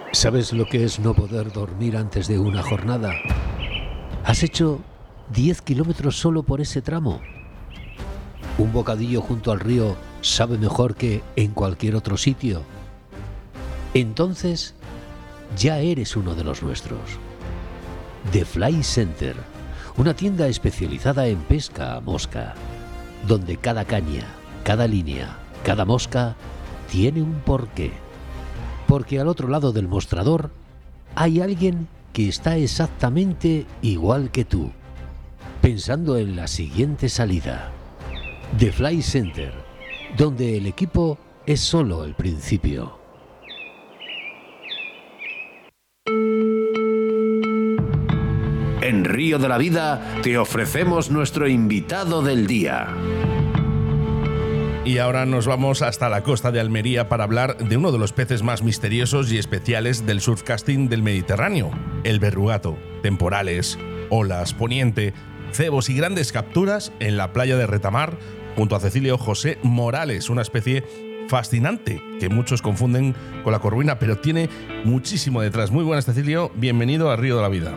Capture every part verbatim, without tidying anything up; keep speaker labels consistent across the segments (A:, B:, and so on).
A: ¿Sabes lo que es no poder dormir antes de una jornada? ¿Has hecho diez kilómetros solo por ese tramo? ¿Un bocadillo junto al río sabe mejor que en cualquier otro sitio? Entonces, ya eres uno de los nuestros. The Fly Center, una tienda especializada en pesca a mosca, donde cada caña, cada línea, cada mosca tiene un porqué. Porque al otro lado del mostrador hay alguien que está exactamente igual que tú, pensando en la siguiente salida. The Fly Center, donde el equipo es solo el principio.
B: En Río de la Vida te ofrecemos nuestro invitado del día.
C: Y ahora nos vamos hasta la costa de Almería para hablar de uno de los peces más misteriosos y especiales del surfcasting del Mediterráneo, el berrugato. Temporales, olas, poniente, cebos y grandes capturas en la playa de Retamar junto a Cecilio José Morales, una especie fascinante que muchos confunden con la corvina, pero tiene muchísimo detrás. Muy buenas, Cecilio, bienvenido a Río de la Vida.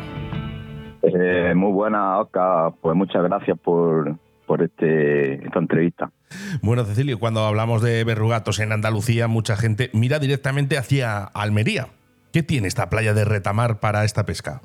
D: Eh, muy buena, Oscar. Pues muchas gracias por, por este, esta entrevista.
C: Bueno, Cecilio, cuando hablamos de berrugatos en Andalucía, mucha gente mira directamente hacia Almería. ¿Qué tiene esta playa de Retamar para esta pesca?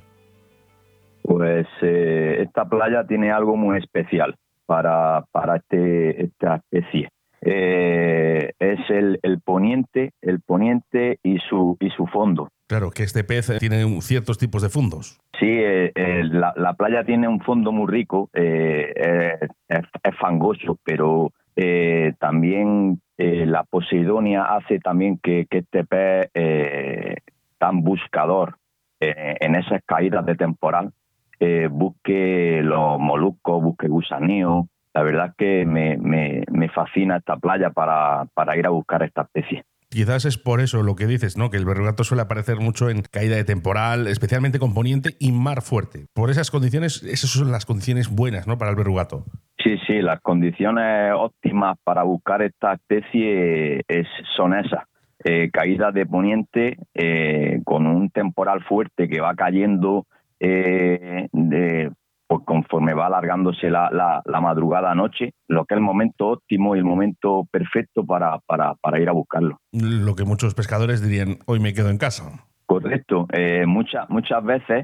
D: Pues eh, esta playa tiene algo muy especial para, para este, esta especie. Eh, es el, el poniente, el poniente y su y su fondo.
C: Claro, que este pez tiene ciertos tipos de fondos.
D: Sí, eh, eh, la, la playa tiene un fondo muy rico, eh, eh, es, es fangoso, pero eh, también eh, la posidonia hace también que, que este pez eh, tan buscador eh, en esas caídas de temporal eh, busque los moluscos, busque gusaníos. La verdad es que me, me, me fascina esta playa para, para ir a buscar esta especie.
C: Quizás es por eso lo que dices, ¿no? Que el berrugato suele aparecer mucho en caída de temporal, especialmente con poniente y mar fuerte. Por esas condiciones, esas son las condiciones buenas, ¿no? Para el berrugato.
D: Sí, sí, las condiciones óptimas para buscar esta especie es, son esas. Eh, caídas de poniente eh, con un temporal fuerte que va cayendo eh, de, pues conforme va alargándose la, la, la madrugada a noche, lo que es el momento óptimo y el momento perfecto para, para, para ir a buscarlo.
C: Lo que muchos pescadores dirían, hoy me quedo en casa.
D: Correcto. Eh, muchas, muchas veces,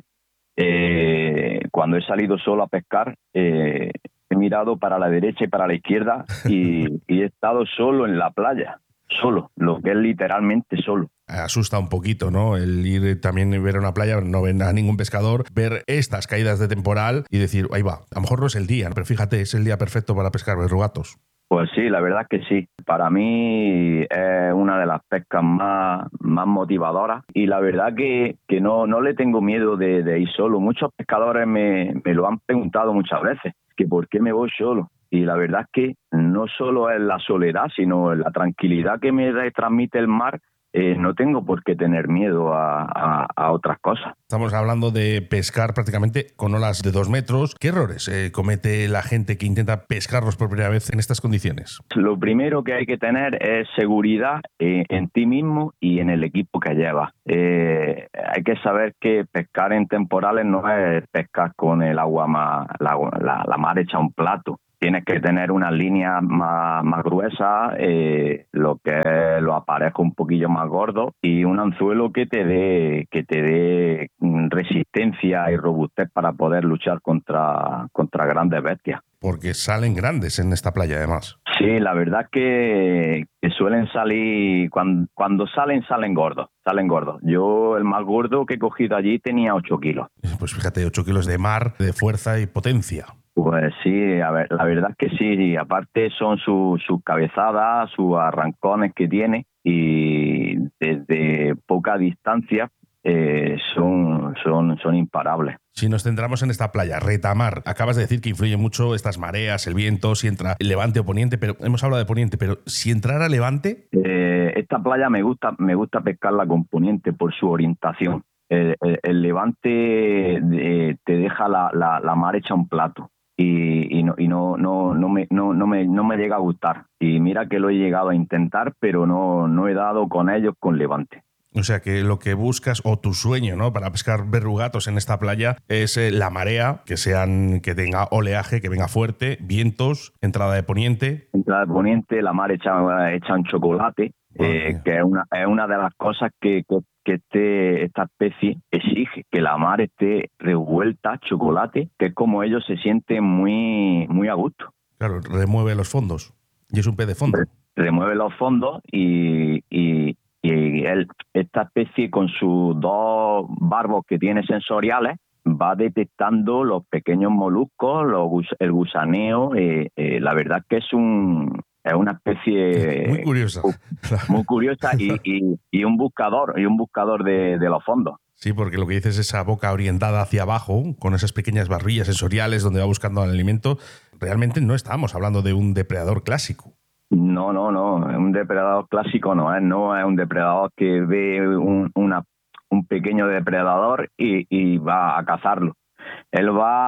D: eh, cuando he salido solo a pescar, eh, he mirado para la derecha y para la izquierda y, y he estado solo en la playa. Solo, lo que es literalmente solo.
C: Asusta un poquito, ¿no? El ir también a ver una playa, no ven a ningún pescador, ver estas caídas de temporal y decir, ahí va, a lo mejor no es el día, pero fíjate, es el día perfecto para pescar berrugatos.
D: Pues sí, la verdad es que sí. Para mí es una de las pescas más, más motivadoras y la verdad que, que no, no le tengo miedo de, de ir solo. Muchos pescadores me, me lo han preguntado muchas veces, que por qué me voy solo. Y la verdad es que no solo es la soledad, sino la tranquilidad que me transmite el mar. Eh, no tengo por qué tener miedo a, a, a otras cosas.
C: Estamos hablando de pescar prácticamente con olas de dos metros. ¿Qué errores eh, comete la gente que intenta pescarlos por primera vez en estas condiciones?
D: Lo primero que hay que tener es seguridad eh, en ti mismo y en el equipo que llevas. Eh, hay que saber que pescar en temporales no es pescar con el agua más, la, la, la mar hecha a un plato. Tienes que tener unas líneas más, más gruesas, eh, lo que es los aparejos un poquillo más gordos y un anzuelo que te dé que te dé resistencia y robustez para poder luchar contra, contra grandes bestias.
C: Porque salen grandes en esta playa, además.
D: Sí, la verdad que, que suelen salir, cuando, cuando salen, salen gordos, salen gordos. Yo el más gordo que he cogido allí tenía ocho kilos.
C: Pues fíjate, ocho kilos de mar, de fuerza y potencia.
D: Pues sí, a ver, la verdad es que sí, y aparte son sus su cabezadas, sus arrancones que tiene y desde poca distancia eh, son, son, son imparables.
C: Si nos centramos en esta playa, Retamar, acabas de decir que influye mucho estas mareas, el viento, si entra el levante o poniente, pero hemos hablado de poniente, pero si entrara levante...
D: Eh, esta playa me gusta, me gusta pescarla con poniente por su orientación. El, el, el levante eh, te deja la, la, la mar hecha un plato. Y, y, no, y no, no, no, me, no, no, me, no me llega a gustar. Y mira que lo he llegado a intentar, pero no, no he dado con ellos con levante.
C: O sea que lo que buscas, o tu sueño, ¿no?, para pescar verrugatos en esta playa es eh, la marea, que sean, que tenga oleaje, que venga fuerte, vientos, entrada de poniente.
D: Entrada de poniente, la mar hecha, hecha en chocolate, eh, que es una, es una de las cosas que, que, que este, esta especie exige, que la mar esté revuelta, chocolate, que es como ellos se sienten muy, muy a gusto.
C: Claro, remueve los fondos. Y es un pez de fondo.
D: Remueve los fondos y... y Y él, esta especie, con sus dos barbos que tiene sensoriales, va detectando los pequeños moluscos, los, el gusaneo. Eh, eh, la verdad es que es un es una especie
C: muy curiosa,
D: muy curiosa y, y, y un buscador y un buscador de, de los fondos.
C: Sí, porque lo que dices es esa boca orientada hacia abajo, con esas pequeñas barrillas sensoriales donde va buscando el alimento. Realmente no estamos hablando de un depredador clásico.
D: No, no, no. Un depredador clásico no es. No es un depredador que ve un, una, un pequeño depredador y, y va a cazarlo. Él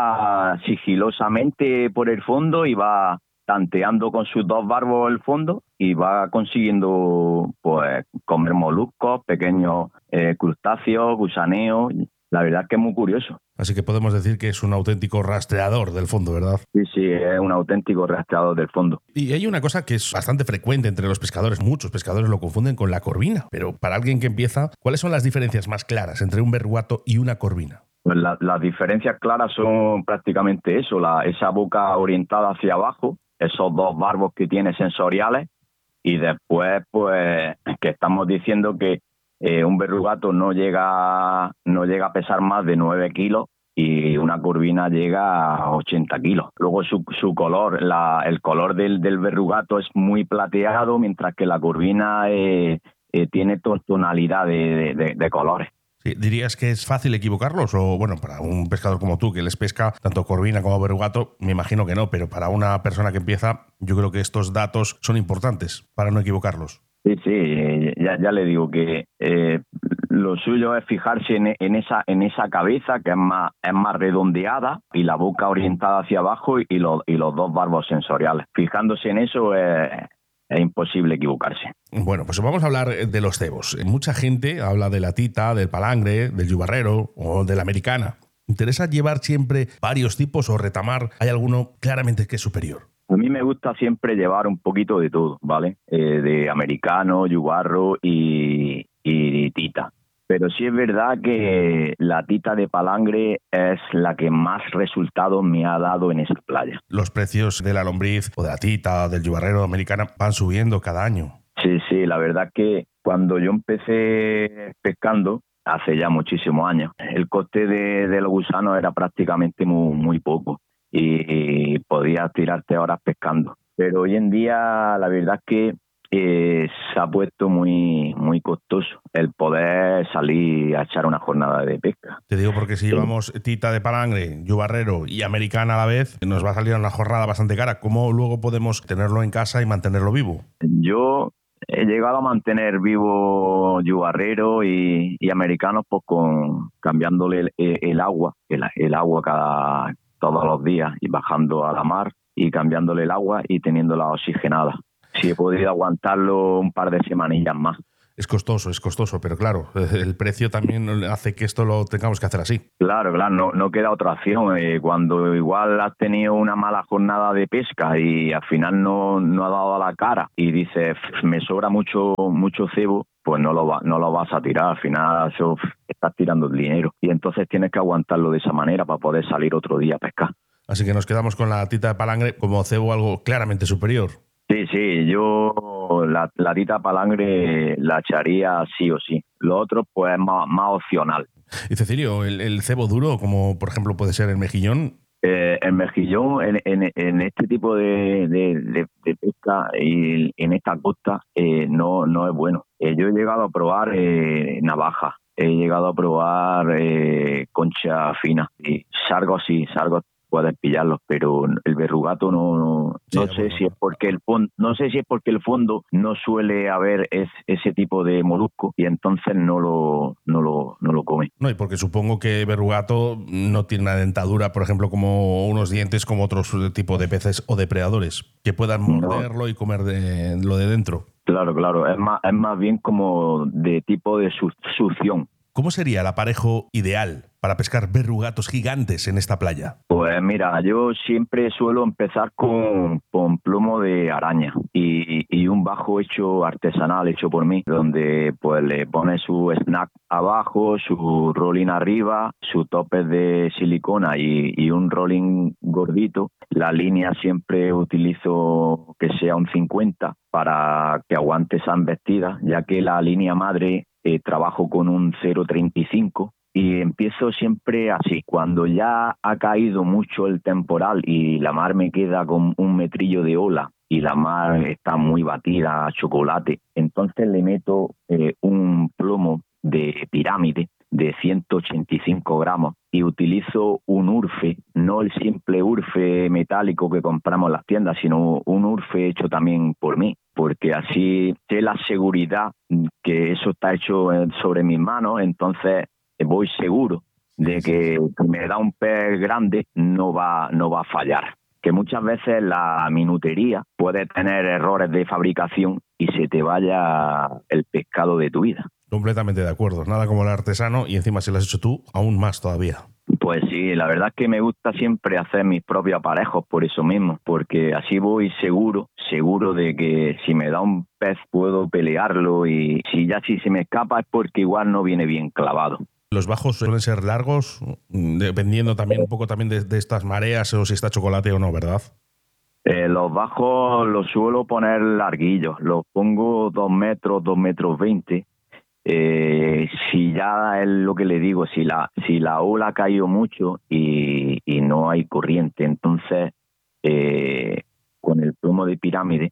D: va sigilosamente por el fondo y va tanteando con sus dos barbos el fondo y va consiguiendo, pues, comer moluscos, pequeños eh, crustáceos, gusaneos. La verdad es que es muy curioso.
C: Así que podemos decir que es un auténtico rastreador del fondo, ¿verdad?
D: Sí, sí, es un auténtico rastreador del fondo.
C: Y hay una cosa que es bastante frecuente entre los pescadores. Muchos pescadores lo confunden con la corvina. Pero para alguien que empieza, ¿cuáles son las diferencias más claras entre un verrugato y una corvina?
D: Pues la, las diferencias claras son prácticamente eso, la, esa boca orientada hacia abajo, esos dos barbos que tiene sensoriales, y después, pues, que estamos diciendo que Eh, un verrugato no llega no llega a pesar más de nueve kilos y una corvina llega a ochenta kilos. Luego su, su color, la, el color del, del verrugato es muy plateado, mientras que la corvina eh, eh, tiene tonalidad de, de, de colores.
C: Sí, ¿dirías que es fácil equivocarlos? O bueno, para un pescador como tú que les pesca tanto corvina como verrugato, me imagino que no, pero para una persona que empieza, yo creo que estos datos son importantes para no equivocarlos.
D: Sí, sí, ya, ya le digo que eh, lo suyo es fijarse en, en esa en esa cabeza que es más es más redondeada y la boca orientada hacia abajo y, y, los, y los dos barbos sensoriales. Fijándose en eso es, es imposible equivocarse.
C: Bueno, pues vamos a hablar de los cebos. Mucha gente habla de la tita, del palangre, del yubarrero o de la americana. ¿Interesa llevar siempre varios tipos o retamar? ¿Hay alguno claramente que es superior?
D: A mí me gusta siempre llevar un poquito de todo, ¿vale? Eh, de americano, yubarro y, y tita. Pero sí es verdad que la tita de palangre es la que más resultados me ha dado en esa playa.
C: Los precios de la lombriz o de la tita, del yubarrero americana van subiendo cada año.
D: Sí, sí, la verdad que cuando yo empecé pescando, hace ya muchísimos años, el coste de, de los gusanos era prácticamente muy, muy poco. Y podías tirarte horas pescando. Pero hoy en día la verdad es que eh, se ha puesto muy muy costoso el poder salir a echar una jornada de pesca.
C: Te digo porque si llevamos tita de palangre, yubarrero y americana a la vez, nos va a salir una jornada bastante cara. ¿Cómo luego podemos tenerlo en casa y mantenerlo vivo?
D: Yo he llegado a mantener vivo yubarrero y, y americanos pues con cambiándole el, el agua, el, el agua cada todos los días y bajando a la mar y cambiándole el agua y teniéndola oxigenada. Sí he podido aguantarlo un par de semanillas más.
C: Es costoso, es costoso, pero claro, el precio también hace que esto lo tengamos que hacer así.
D: Claro, claro, no, no queda otra opción. Eh, cuando igual has tenido una mala jornada de pesca y al final no, no ha dado a la cara y dices, me sobra mucho mucho cebo, pues no lo, va, no lo vas a tirar. Al final eso, estás tirando el dinero. Y entonces tienes que aguantarlo de esa manera para poder salir otro día a pescar.
C: Así que nos quedamos con la tita de palangre como cebo algo claramente superior.
D: Sí, sí, yo la, la tita palangre la echaría sí o sí. Lo otro, pues, es más, más opcional.
C: Y Cecilio, ¿el, el cebo duro, como por ejemplo puede ser el mejillón?
D: Eh, el mejillón en, en, en este tipo de, de, de, de pesca y en esta costa eh, no, no es bueno. Eh, yo he llegado a probar eh, navaja, he llegado a probar eh, concha fina y sargos sí, sargos puedes pillarlos, pero el verrugato no no,
C: sí,
D: no sé
C: bueno,
D: si es porque el fondo no sé si es porque el fondo no suele haber es, ese tipo de molusco y entonces no lo no lo no lo come.
C: No, y porque supongo que verrugato no tiene una dentadura, por ejemplo, como unos dientes como otros tipos de peces o depredadores que puedan morderlo no. y comer de, lo de dentro.
D: claro, claro. Es más, es más bien como de tipo de su succión.
C: ¿Cómo sería el aparejo ideal para pescar verrugatos gigantes en esta playa?
D: Pues mira, yo siempre suelo empezar con, con plomo de araña y, y un bajo hecho artesanal, hecho por mí, donde pues le pones su snack abajo, su rolling arriba, su tope de silicona y, y un rolling gordito. La línea siempre utilizo que sea un cincuenta para que aguante esa embestida, ya que la línea madre eh, trabajo con un cero treinta y cinco. Y empiezo siempre así, cuando ya ha caído mucho el temporal y la mar me queda con un metrillo de ola y la mar está muy batida a chocolate, entonces le meto eh, un plomo de pirámide de ciento ochenta y cinco gramos y utilizo un urfe, no el simple urfe metálico que compramos en las tiendas, sino un urfe hecho también por mí, porque así sé la seguridad que eso está hecho sobre mis manos, entonces voy seguro de que si me da un pez grande no va, no va a fallar. Que muchas veces la minutería puede tener errores de fabricación y se te vaya el pescado de tu vida.
C: Completamente de acuerdo. Nada como el artesano y encima si lo has hecho tú, aún más todavía.
D: Pues sí, la verdad es que me gusta siempre hacer mis propios aparejos por eso mismo, porque así voy seguro, seguro de que si me da un pez puedo pelearlo y si ya si se me escapa es porque igual no viene bien clavado.
C: Los bajos suelen ser largos, dependiendo también un poco también de, de estas mareas o si está chocolate o no, ¿verdad?
D: Eh, los bajos los suelo poner larguillos, los pongo dos metros, dos metros veinte. Eh, si ya es lo que le digo, si la si la ola ha caído mucho y, y no hay corriente, entonces eh, con el plomo de pirámide,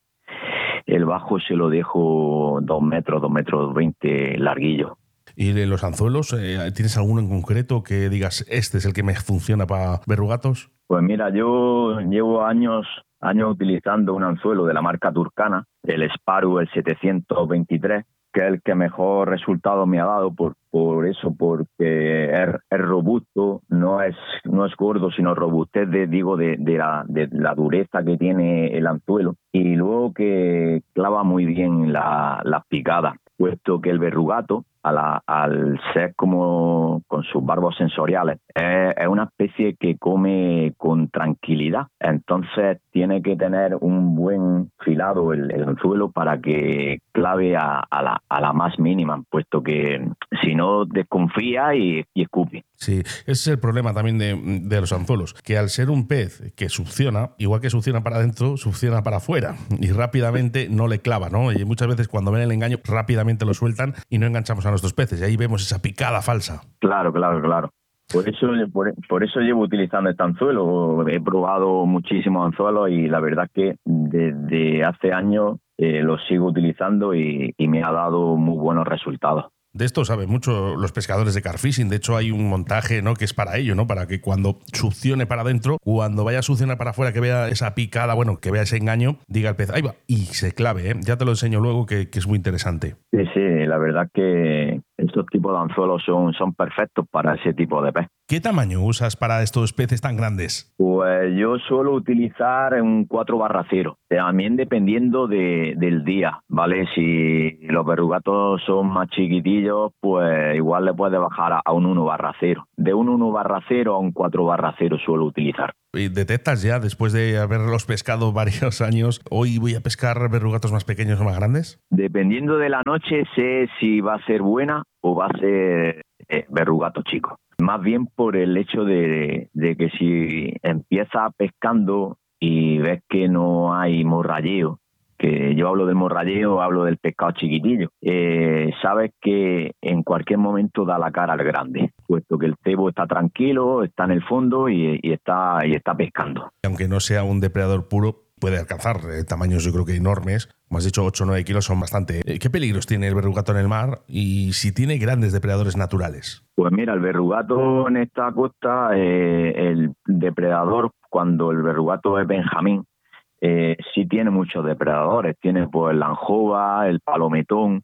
D: el bajo se lo dejo dos metros, dos metros veinte larguillo.
C: ¿Y de los anzuelos, eh, tienes alguno en concreto que digas, este es el que me funciona para verrugatos?
D: Pues mira, yo llevo años años utilizando un anzuelo de la marca Turcana, el Sparrow, el setecientos veintitrés, que es el que mejor resultado me ha dado por, por eso, porque es, es robusto, no es no es gordo, sino robustez, de, digo, de, de, la, de la dureza que tiene el anzuelo. Y luego que clava muy bien la, las picadas, puesto que el verrugato, a la, al ser como con sus barbos sensoriales, es, es una especie que come con tranquilidad. Entonces tiene que tener un buen filado el, el anzuelo para que clave a, a, la, a la más mínima, puesto que si no desconfía y, y escupe.
C: Sí, ese es el problema también de, de los anzuelos, que al ser un pez que succiona, igual que succiona para adentro, succiona para afuera y rápidamente no le clava, ¿no? Y muchas veces cuando ven el engaño rápidamente lo sueltan y no enganchamos a nuestros peces y ahí vemos esa picada falsa.
D: Claro, claro, claro. Por eso, por, por eso llevo utilizando este anzuelo. He probado muchísimos anzuelos y la verdad es que desde hace años eh, los sigo utilizando y, y me ha dado muy buenos resultados.
C: De esto saben mucho los pescadores de carfishing. De hecho, hay un montaje, ¿no?, que es para ello, ¿no? Para que cuando succione para adentro, cuando vaya a succionar para afuera, que vea esa picada, bueno, que vea ese engaño, diga el pez, ahí va, y se clave, ¿eh? Ya te lo enseño luego, que, que es muy interesante.
D: Sí, sí, la verdad que estos tipos de anzuelos son, son perfectos para ese tipo de pez.
C: ¿Qué tamaño usas para estos peces tan grandes?
D: Pues yo suelo utilizar un cuatro barra cero, también dependiendo de, del día, ¿vale? Si los verrugatos son más chiquitillos, pues igual le puedes bajar a, a un uno barra cero. De un uno barra cero a un cuatro barra cero suelo utilizar.
C: ¿Y detectas ya, después de haberlos pescado varios años, hoy voy a pescar verrugatos más pequeños o más grandes?
D: Dependiendo de la noche, sé si va a ser buena o va a ser eh, verrugato chico. Más bien por el hecho de, de que si empiezas pescando y ves que no hay morralleo, que yo hablo del morralleo, hablo del pescado chiquitillo, eh, sabes que en cualquier momento da la cara al grande, puesto que el cebo está tranquilo, está en el fondo y, y, está, y está pescando.
C: Aunque no sea un depredador puro, puede alcanzar eh, tamaños yo creo que enormes. Como has dicho, ocho o nueve kilos son bastante. Eh, ¿Qué peligros tiene el verrugato en el mar y si tiene grandes depredadores naturales?
D: Pues mira, el verrugato en esta costa, eh, el depredador, cuando el verrugato es benjamín, eh, sí tiene muchos depredadores. Tiene pues la anjova, el palometón,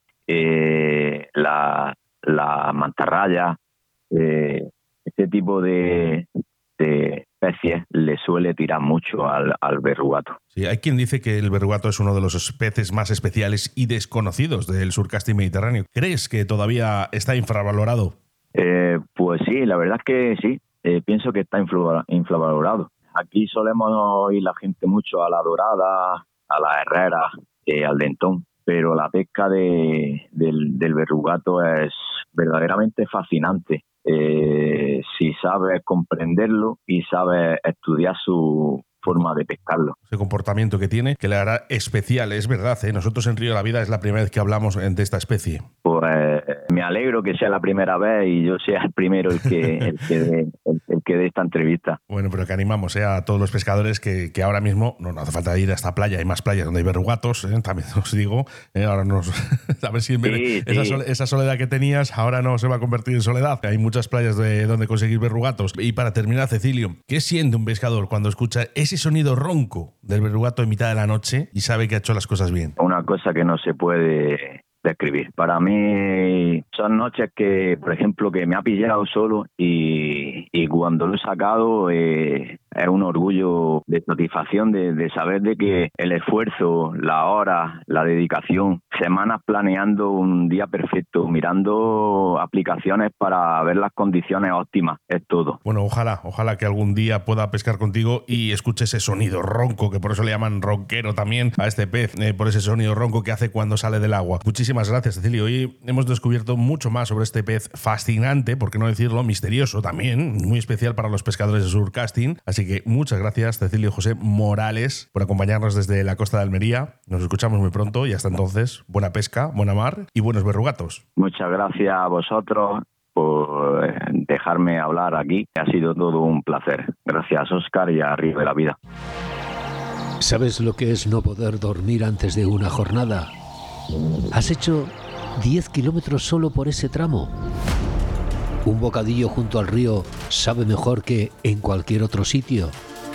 D: eh, la, la mantarraya, eh, este tipo de, de, especies le suele tirar mucho al, al verrugato.
C: Sí, hay quien dice que el verrugato es uno de los peces más especiales y desconocidos del surcasting mediterráneo. ¿Crees que todavía está infravalorado?
D: Eh, pues sí, la verdad es que sí. Eh, pienso que está influ- infravalorado. Aquí solemos ir la gente mucho a la dorada, a la herrera, eh, al dentón, pero la pesca de, del, del verrugato es verdaderamente fascinante. Eh, si sabes comprenderlo y sabes estudiar su forma de pescarlo.
C: Ese comportamiento que tiene, que le hará especial, es verdad, ¿eh? Nosotros en Río de la Vida es la primera vez que hablamos de esta especie.
D: Pues me alegro que sea la primera vez y yo sea el primero el que el que dé, el, el que dé esta entrevista.
C: Bueno, pero que animamos ¿eh? a todos los pescadores que, que ahora mismo no, no hace falta ir a esta playa, hay más playas donde hay verrugatos, ¿eh? También os digo, ¿eh? Ahora nos a ver si en vez de
D: Sí,
C: esa,
D: sí.
C: sole, esa soledad que tenías ahora no se va a convertir en soledad. Hay muchas playas de donde conseguir verrugatos. Y para terminar, Cecilio, ¿qué siente un pescador cuando escucha ese sonido ronco del verrugato en mitad de la noche y sabe que ha hecho las cosas bien?
D: Una cosa que no se puede describir. Para mí son noches que, por ejemplo, que me ha pillado solo y, y cuando lo he sacado eh, es un orgullo de satisfacción de, de saber de que el esfuerzo, la hora, la dedicación, semanas planeando un día perfecto, mirando aplicaciones para ver las condiciones óptimas, es todo.
C: Bueno, ojalá, ojalá que algún día pueda pescar contigo y escuche ese sonido ronco, que por eso le llaman ronquero también a este pez, eh, por ese sonido ronco que hace cuando sale del agua. Muchísimas gracias, Cecilio. Hoy hemos descubierto mucho más sobre este pez fascinante, por qué no decirlo, misterioso también, muy especial para los pescadores de surcasting. Así que muchas gracias, Cecilio José Morales, por acompañarnos desde la costa de Almería. Nos escuchamos muy pronto y hasta entonces, buena pesca, buena mar y buenos verrugatos.
D: Muchas gracias a vosotros por dejarme hablar aquí. Ha sido todo un placer. Gracias, Óscar, y a Río de la Vida.
A: ¿Sabes lo que es no poder dormir antes de una jornada? ¿Has hecho diez kilómetros solo por ese tramo? ¿Un bocadillo junto al río sabe mejor que en cualquier otro sitio?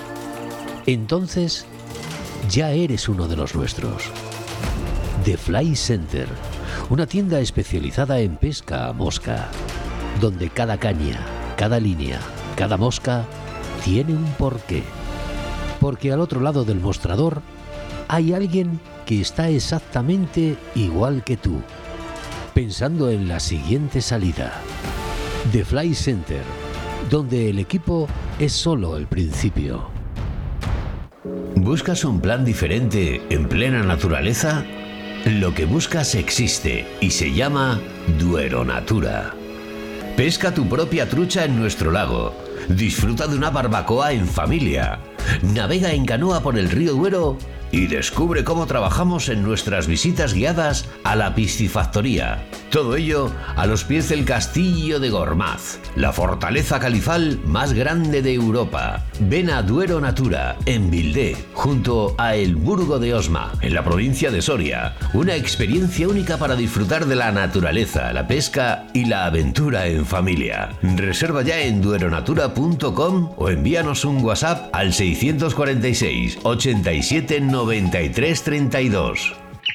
A: Entonces, ya eres uno de los nuestros. The Fly Center, una tienda especializada en pesca a mosca, donde cada caña, cada línea, cada mosca tiene un porqué. Porque al otro lado del mostrador hay alguien que está exactamente igual que tú, pensando en la siguiente salida. The Fly Center, donde el equipo es solo el principio. ¿Buscas un plan diferente en plena naturaleza? Lo que buscas existe y se llama Duero Natura. Pesca tu propia trucha en nuestro lago. Disfruta de una barbacoa en familia. Navega en canoa por el río Duero y descubre cómo trabajamos en nuestras visitas guiadas a la piscifactoría. Todo ello a los pies del Castillo de Gormaz, la fortaleza califal más grande de Europa. Ven a Duero Natura, en Vildé, junto a El Burgo de Osma, en la provincia de Soria. Una experiencia única para disfrutar de la naturaleza, la pesca y la aventura en familia. Reserva ya en dueronatura punto com o envíanos un WhatsApp al seiscientos cuarenta y seis, ochenta y siete, noventa y tres, treinta y dos.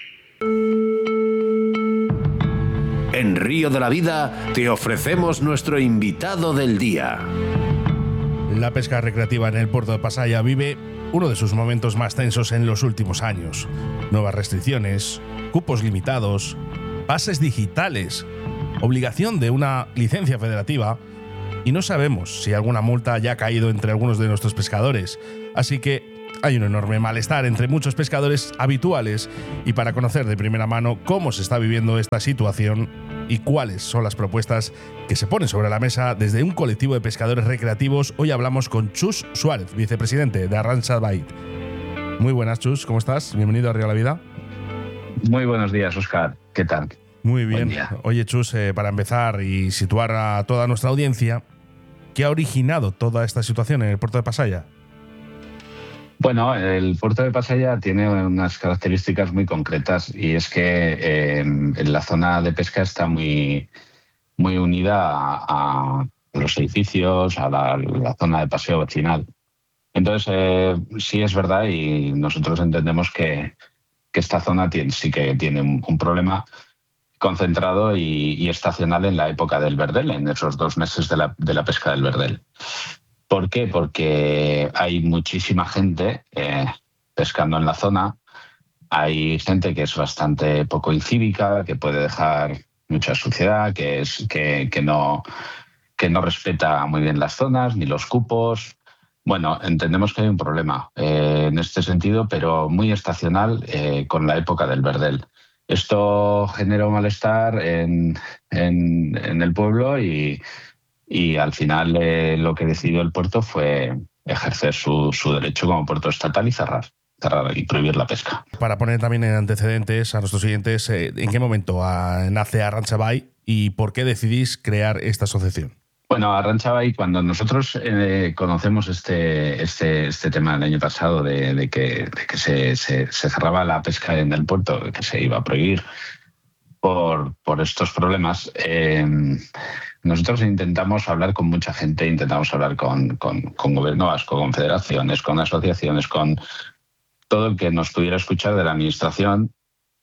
B: En Río de la Vida te ofrecemos nuestro invitado del día.
C: La pesca recreativa en el puerto de Pasaia vive uno de sus momentos más tensos en los últimos años. Nuevas restricciones, cupos limitados, pases digitales, obligación de una licencia federativa y no sabemos si alguna multa ya ha caído entre algunos de nuestros pescadores. Así que hay un enorme malestar entre muchos pescadores habituales y para conocer de primera mano cómo se está viviendo esta situación y cuáles son las propuestas que se ponen sobre la mesa desde un colectivo de pescadores recreativos, hoy hablamos con Chus Suárez, vicepresidente de Arrantza Bait. Muy buenas, Chus, ¿cómo estás? Bienvenido a Río de la Vida.
E: Muy buenos días, Óscar. ¿Qué tal?
C: Muy bien. Oye, Chus, eh, para empezar y situar a toda nuestra audiencia, ¿qué ha originado toda esta situación en el puerto de Pasaia?
E: Bueno, el puerto de Pasaia tiene unas características muy concretas y es que eh, la zona de pesca está muy, muy unida a, a los edificios, a la, la zona de paseo vecinal. Entonces, eh, sí es verdad y nosotros entendemos que, que esta zona tiene, sí que tiene un, un problema concentrado y, y estacional en la época del verdel, en esos dos meses de la, de la pesca del verdel. ¿Por qué? Porque hay muchísima gente eh, pescando en la zona. Hay gente que es bastante poco incívica, que puede dejar mucha suciedad, que, es, que, que, no, que no respeta muy bien las zonas ni los cupos. Bueno, entendemos que hay un problema eh, en este sentido, pero muy estacional eh, con la época del verdel. Esto genera un malestar en, en, en el pueblo y, y al final eh, lo que decidió el puerto fue ejercer su, su derecho como puerto estatal y cerrar. cerrar y prohibir la pesca.
C: Para poner también en antecedentes a nuestros siguientes, eh, ¿en qué momento a, nace Arantxa Bai y por qué decidís crear esta asociación?
E: Bueno, Arantxa Bai, cuando nosotros eh, conocemos este, este, este tema el año pasado de, de que, de que se, se, se cerraba la pesca en el puerto, que se iba a prohibir por, por estos problemas, eh, nosotros intentamos hablar con mucha gente, intentamos hablar con, con, con gobierno vasco, con federaciones, con asociaciones, con todo el que nos pudiera escuchar de la administración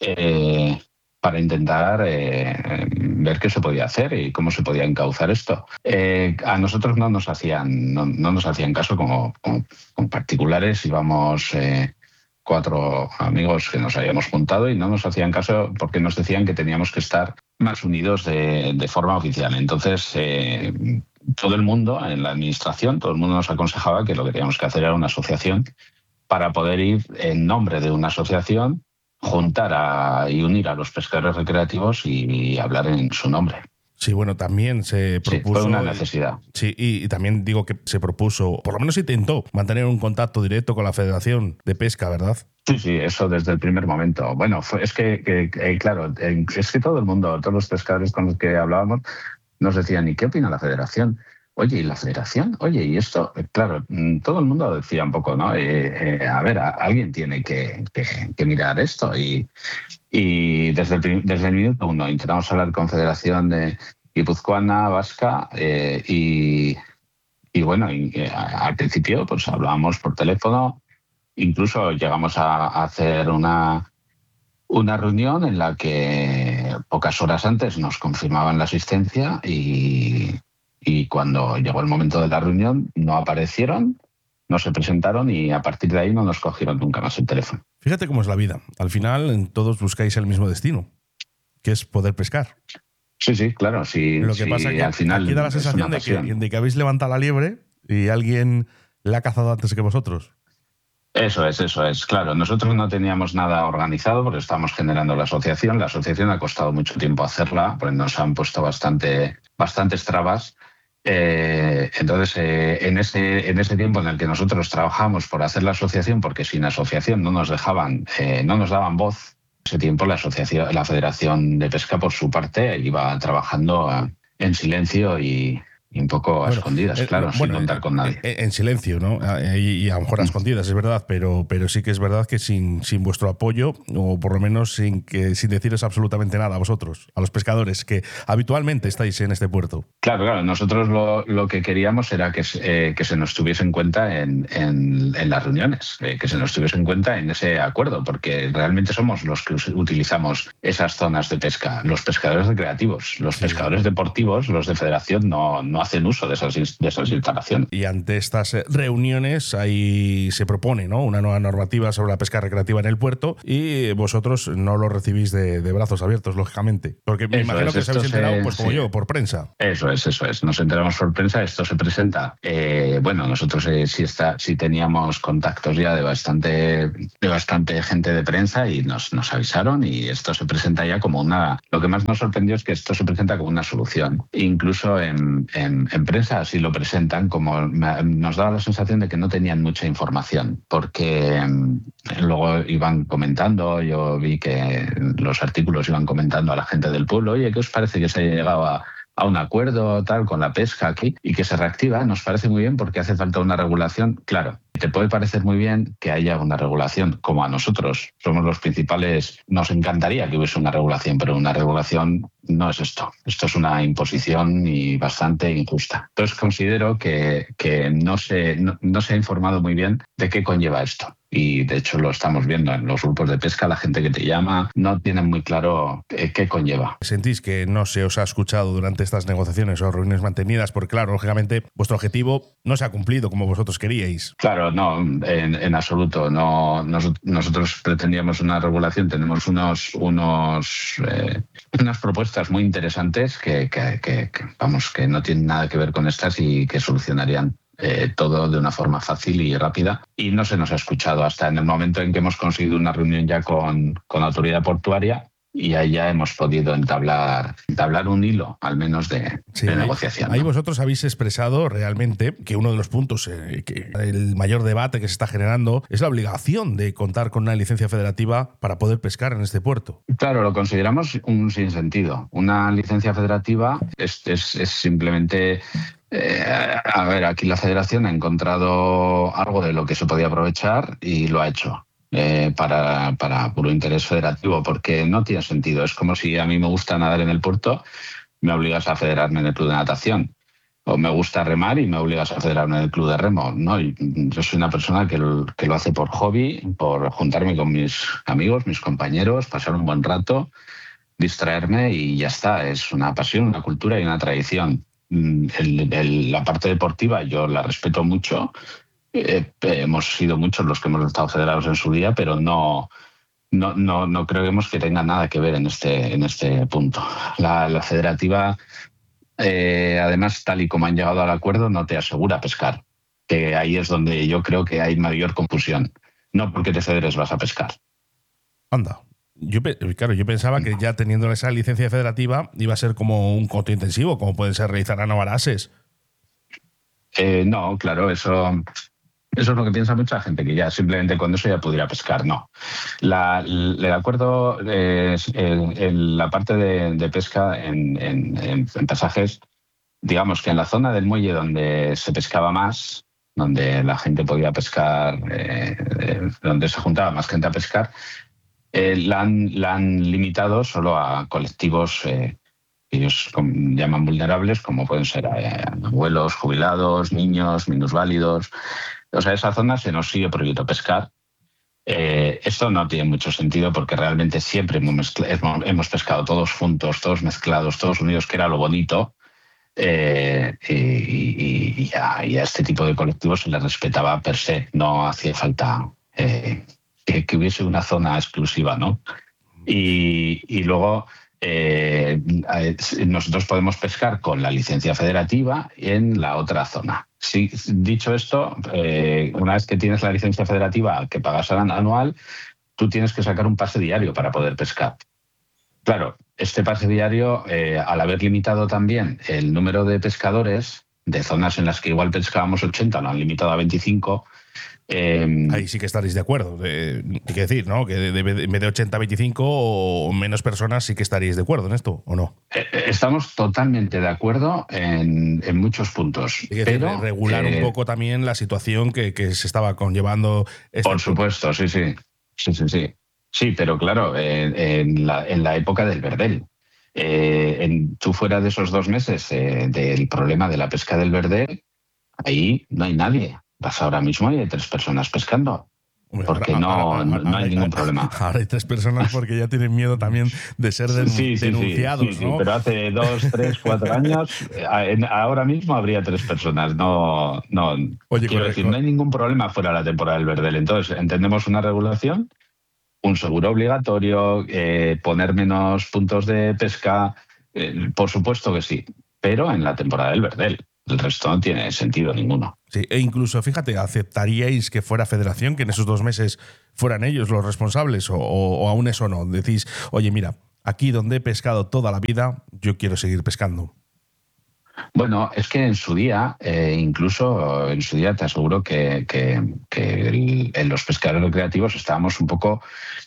E: eh, para intentar eh, ver qué se podía hacer y cómo se podía encauzar esto. Eh, a nosotros no nos hacían, no, no nos hacían caso como, como, como particulares, íbamos eh, cuatro amigos que nos habíamos juntado y no nos hacían caso porque nos decían que teníamos que estar más unidos de, de forma oficial. Entonces, eh, todo el mundo en la administración, todo el mundo nos aconsejaba que lo que teníamos que hacer era una asociación para poder ir en nombre de una asociación, juntar a, y unir a los pescadores recreativos y, y hablar en su nombre.
C: Sí, bueno, también se propuso...
E: Sí, fue una necesidad.
C: Sí, y, y también digo que se propuso, por lo menos intentó, mantener un contacto directo con la Federación de Pesca, ¿verdad?
E: Sí, sí, eso desde el primer momento. Bueno, fue, es que, que, que, claro, es que todo el mundo, todos los pescadores con los que hablábamos, nos decían, ¿y qué opina la Federación? Oye, ¿y la Federación? Oye, ¿y esto? Claro, todo el mundo decía un poco, ¿no? Eh, eh, a ver, a, alguien tiene que, que, que mirar esto. Y, y desde, el, desde el minuto uno intentamos hablar con Federación de Guipuzcoana, Vasca, eh, y, y bueno, y, eh, al principio pues hablábamos por teléfono, incluso llegamos a, a hacer una, una reunión en la que pocas horas antes nos confirmaban la asistencia y... Y cuando llegó el momento de la reunión, no aparecieron, no se presentaron y a partir de ahí no nos cogieron nunca más el teléfono.
C: Fíjate cómo es la vida. Al final, todos buscáis el mismo destino, que es poder pescar.
E: Sí, sí, claro. Sí,
C: Lo que
E: sí,
C: pasa es que
E: al final
C: aquí da la sensación de que, de que habéis levantado la liebre y alguien la ha cazado antes que vosotros.
E: Eso es, eso es. Claro, nosotros no teníamos nada organizado porque estábamos generando la asociación. La asociación ha costado mucho tiempo hacerla, porque nos han puesto bastante, bastantes trabas. Eh, entonces, eh, en, ese, en ese tiempo en el que nosotros trabajamos por hacer la asociación, porque sin asociación no nos dejaban, eh, no nos daban voz, ese tiempo la asociación, la Federación de Pesca, por su parte, iba trabajando a, en silencio y, y un poco a bueno, escondidas, eh, claro, bueno, sin contar con nadie.
C: En, en silencio, ¿no? Y, y a lo mejor a escondidas, es verdad, pero, pero sí que es verdad que sin, sin vuestro apoyo, o por lo menos sin, que, sin deciros absolutamente nada a vosotros, a los pescadores que habitualmente estáis en este puerto.
E: Claro, claro. Nosotros lo, lo que queríamos era que, eh, que se nos tuviese en cuenta en, en, en las reuniones, eh, que se nos tuviese en cuenta en ese acuerdo, porque realmente somos los que utilizamos esas zonas de pesca, los pescadores recreativos, los sí. pescadores deportivos, los de federación no, no hacen uso de esas, de esas instalaciones.
C: Y ante estas reuniones ahí se propone, ¿no?, una nueva normativa sobre la pesca recreativa en el puerto y vosotros no lo recibís de, de brazos abiertos, lógicamente. Porque me eso imagino es, que os habéis enterado, se, pues como sí. yo, por prensa.
E: Eso es, eso es. Nos enteramos por prensa, esto se presenta. Eh, bueno, nosotros eh, sí, está, sí teníamos contactos ya de bastante, de bastante gente de prensa y nos, nos avisaron y esto se presenta ya como una... Lo que más nos sorprendió es que esto se presenta como una solución. Incluso en, en, en prensa así lo presentan, como nos daba la sensación de que no tenían mucha información, porque luego iban comentando, yo vi que los artículos iban comentando a la gente del pueblo, oye, ¿qué os parece que se haya llegado a, a un acuerdo tal con la pesca aquí y que se reactiva? Nos parece muy bien porque hace falta una regulación. Claro, te puede parecer muy bien que haya una regulación, como a nosotros somos los principales, nos encantaría que hubiese una regulación, pero una regulación no es esto. Esto es una imposición y bastante injusta. Entonces considero que, que no, se, no, no se ha informado muy bien de qué conlleva esto. Y de hecho lo estamos viendo en los grupos de pesca, la gente que te llama no tiene muy claro qué, qué conlleva.
C: ¿Sentís que no se os ha escuchado durante estas negociaciones o reuniones mantenidas? Porque claro, lógicamente vuestro objetivo no se ha cumplido como vosotros queríais.
E: Claro, no, en, en absoluto. No, nos, nosotros pretendíamos una regulación, tenemos unos, unos, eh, unas propuestas muy interesantes que, que, que, que, vamos, que no tienen nada que ver con estas y que solucionarían Eh, todo de una forma fácil y rápida, y no se nos ha escuchado hasta en el momento en que hemos conseguido una reunión ya con, con la autoridad portuaria, y ahí ya hemos podido entablar, entablar un hilo, al menos, de, sí, de negociación.
C: Ahí, ahí vosotros habéis expresado realmente que uno de los puntos, eh, que el mayor debate que se está generando es la obligación de contar con una licencia federativa para poder pescar en este puerto.
E: Claro, lo consideramos un sinsentido. Una licencia federativa es, es, es simplemente... Eh, a ver, aquí la Federación ha encontrado algo de lo que se podía aprovechar y lo ha hecho. Eh, para, para puro interés federativo, porque no tiene sentido. Es como si a mí me gusta nadar en el puerto, me obligas a federarme en el club de natación, o me gusta remar y me obligas a federarme en el club de remo. No, yo soy una persona que lo, que lo hace por hobby, por juntarme con mis amigos, mis compañeros, pasar un buen rato, distraerme y ya está. Es una pasión, una cultura y una tradición. El, el, la parte deportiva yo la respeto mucho. Eh, hemos sido muchos los que hemos estado federados en su día, pero no, no, no, no creemos que tenga nada que ver en este, en este punto. La, la federativa, eh, además, tal y como han llegado al acuerdo, no te asegura pescar, que ahí es donde yo creo que hay mayor confusión. No porque te federes vas a pescar.
C: Anda. Yo, claro, yo pensaba que ya teniendo esa licencia federativa iba a ser como un coto intensivo, como pueden ser realizar anavarases.
E: Eh, no, claro, eso... Eso es lo que piensa mucha gente, que ya simplemente con eso ya pudiera pescar. No. La, el acuerdo, eh, en, en la parte de, de pesca en, en, en pasajes, digamos que en la zona del muelle donde se pescaba más, donde la gente podía pescar, eh, eh, donde se juntaba más gente a pescar, eh, la, han, la han limitado solo a colectivos eh, que ellos llaman vulnerables, como pueden ser eh, abuelos, jubilados, niños, minusválidos. O sea, esa zona se nos sigue prohibido pescar. Eh, esto no tiene mucho sentido porque realmente siempre hemos, mezcla- hemos pescado todos juntos, todos mezclados, todos unidos, que era lo bonito. Eh, y, y, y, a, y a este tipo de colectivos se les respetaba per se. No hacía falta eh, que, que hubiese una zona exclusiva, ¿no? Y, y luego... Eh, nosotros podemos pescar con la licencia federativa en la otra zona. Sí, dicho esto, eh, una vez que tienes la licencia federativa que pagas anual, tú tienes que sacar un pase diario para poder pescar. Claro, este pase diario, eh, al haber limitado también el número de pescadores de zonas en las que igual pescábamos ochenta, lo han limitado a veinticinco. Eh,
C: Ahí sí que estaréis de acuerdo. Hay que decir, ¿no? Que de, de, en vez de ochenta a veinticinco o menos personas sí que estaríais de acuerdo en esto, ¿o no?
E: Estamos totalmente de acuerdo en, en muchos puntos.
C: Hay que
E: pero,
C: decir, regular eh, un poco también la situación que, que se estaba conllevando. Este
E: por supuesto, sí, sí. Sí, sí, sí. Sí, pero claro, en, en, la, en la época del verdel. Eh, en, tú fuera de esos dos meses eh, del problema de la pesca del verdel, ahí no hay nadie. Vas ahora mismo y hay tres personas pescando. Porque ahora, no, ahora, ahora, no hay ahora, ningún problema.
C: Ahora hay tres personas porque ya tienen miedo también de ser denun-
E: sí, sí,
C: denunciados,
E: sí, sí,
C: ¿no?
E: Sí, pero hace dos, tres, cuatro años, ahora mismo habría tres personas. No, no.
C: Oye,
E: quiero decir, no hay ningún problema fuera de la temporada del verdel. Entonces, entendemos una regulación, un seguro obligatorio, eh, poner menos puntos de pesca, eh, por supuesto que sí, pero en la temporada del verdel. El resto no tiene sentido ninguno.
C: Sí, e incluso, fíjate, ¿aceptaríais que fuera Federación, que en esos dos meses fueran ellos los responsables o, o, o aún eso no? Decís, oye, mira, aquí donde he pescado toda la vida, yo quiero seguir pescando.
E: Bueno, es que en su día, eh, incluso en su día te aseguro que, que, que el, en los pescadores recreativos estábamos un poco...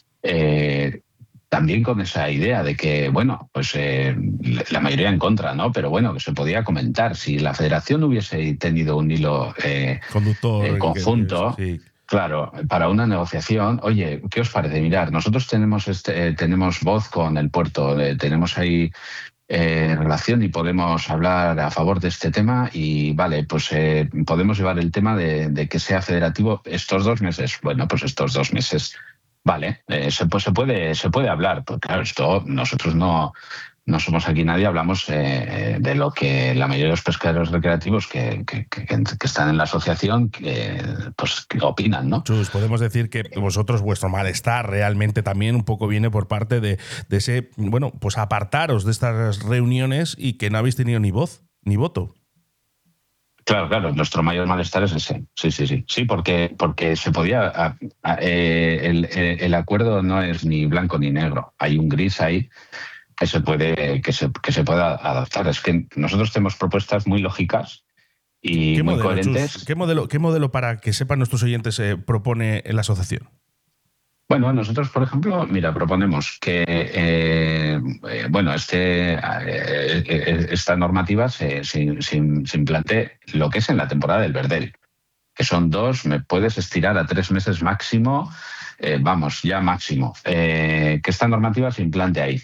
E: Eh, también con esa idea de que, bueno, pues eh, la mayoría en contra, ¿no? Pero bueno, que se podía comentar. Si la federación hubiese tenido un hilo eh,
C: Conductor,
E: eh, conjunto,
C: que, sí.
E: Claro, para una negociación, oye, ¿qué os parece? Mirar, nosotros tenemos, este, eh, tenemos voz con el puerto, eh, tenemos ahí eh, relación y podemos hablar a favor de este tema y vale, pues eh, podemos llevar el tema de, de que sea federativo estos dos meses. Bueno, pues estos dos meses, vale, eh, se, pues se puede se puede hablar, porque claro, esto nosotros no, no somos aquí nadie, hablamos eh, de lo que la mayoría de los pescadores recreativos que, que, que, que están en la asociación que, pues, que opinan, ¿no?
C: Chus, podemos decir que vosotros, vuestro malestar realmente también un poco viene por parte de, de ese, bueno, pues apartaros de estas reuniones y que no habéis tenido ni voz, ni voto.
E: Claro, claro, nuestro mayor malestar es ese. Sí, sí, sí. Sí, porque, porque se podía. A, a, eh, el, el acuerdo no es ni blanco ni negro. Hay un gris ahí que se puede, que se, que se pueda adaptar. Es que nosotros tenemos propuestas muy lógicas y
C: ¿Qué
E: muy
C: modelo,
E: coherentes.
C: Chus? ¿Qué modelo, qué modelo, para que sepan nuestros oyentes, eh, propone la asociación?
E: Bueno, nosotros, por ejemplo, mira, proponemos que eh, eh, bueno, este, eh, esta normativa se, se, se, se implante lo que es en la temporada del verdel, que son dos, me puedes estirar a tres meses máximo, eh, vamos, ya máximo, eh, que esta normativa se implante ahí.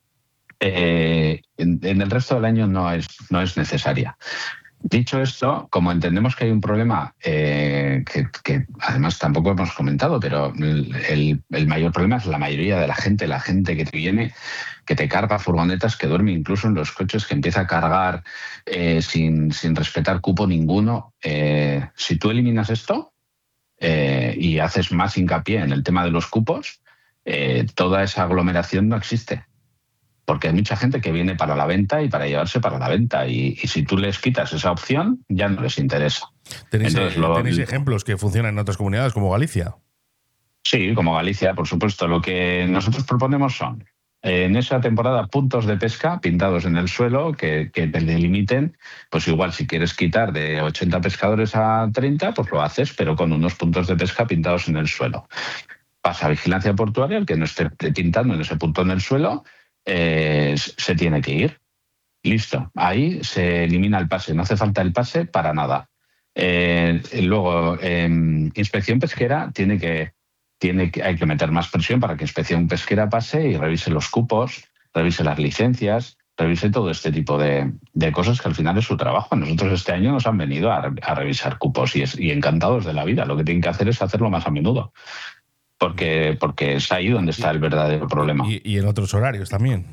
E: Eh, en, en el resto del año no es, no es necesaria. Dicho esto, como entendemos que hay un problema eh, que, que además tampoco hemos comentado, pero el, el mayor problema es la mayoría de la gente, la gente que te viene, que te carga furgonetas, que duerme incluso en los coches, que empieza a cargar eh, sin, sin respetar cupo ninguno. Eh, si tú eliminas esto eh, y haces más hincapié en el tema de los cupos, eh, toda esa aglomeración no existe. Porque hay mucha gente que viene para la venta y para llevarse para la venta. Y, y si tú les quitas esa opción, ya no les interesa.
C: ¿Tenéis,
E: Entonces, lo,
C: ¿tenéis ejemplos que funcionan en otras comunidades, como Galicia?
E: Sí, como Galicia, por supuesto. Lo que nosotros proponemos son, eh, en esa temporada, puntos de pesca pintados en el suelo que, que te delimiten. Pues igual, si quieres quitar de ochenta pescadores a treinta, pues lo haces, pero con unos puntos de pesca pintados en el suelo. Pasa a vigilancia portuaria, el que no esté pintando en ese punto en el suelo, Eh, se tiene que ir. Listo. Ahí se elimina el pase. No hace falta el pase para nada. Eh, luego, eh, inspección pesquera tiene que, tiene que, hay que meter más presión para que inspección pesquera pase y revise los cupos, revise las licencias, revise todo este tipo de, de cosas que al final es su trabajo. Nosotros este año nos han venido a, a revisar cupos y, es, y encantados de la vida. Lo que tienen que hacer es hacerlo más a menudo. Porque, porque es ahí donde está el verdadero problema.
C: Y, y en otros horarios también.